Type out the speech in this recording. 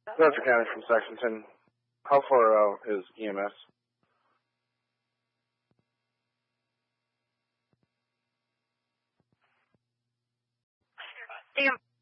Bedford County from Sexington. How far out is EMS? Damn.